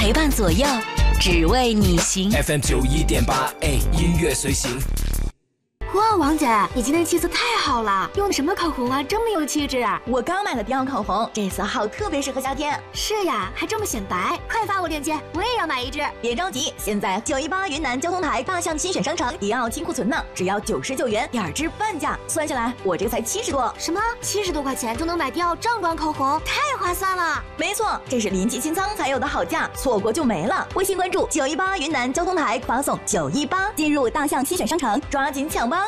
陪伴左右，只为你行。 FM 91.8，音乐随行。 哇，王姐，你今天气色太好了，用的什么口红啊，这么有气质啊！ 我刚买了迪奥口红，这色号特别适合夏天。 是呀，还这么显白，快发我链接，我也要买一支。 别着急，现在918云南交通台大象新选商城迪奥清库存呢，只要99元，2支半价，算下来我这个才70多。 什么？70多块钱就能买迪奥正装口红，太划算了！ 没错，这是临期清仓才有的好价，错过就没了。微信关注918云南交通台，发送918进入大象新选商城，抓紧抢吧！